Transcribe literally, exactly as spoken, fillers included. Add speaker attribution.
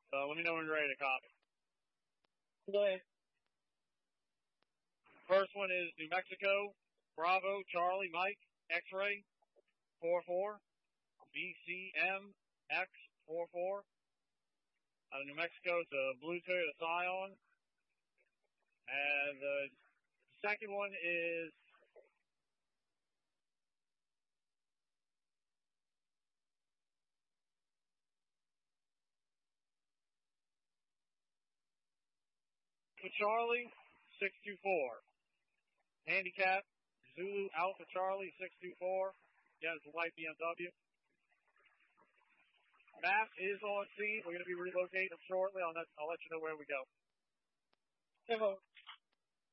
Speaker 1: So let me know when you're ready to copy.
Speaker 2: Go ahead.
Speaker 1: First one is New Mexico, Bravo, Charlie, Mike, X-Ray, four four, B C M, X, four four. Out of New Mexico, it's a Blue Toyota Scion. And the second one is for Charlie, six two four. Handicap, Zulu Alpha Charlie, six two four. Yeah, it's a white B M W. Map is on scene. We're going to be relocating them shortly. I'll let, I'll let you know where we go.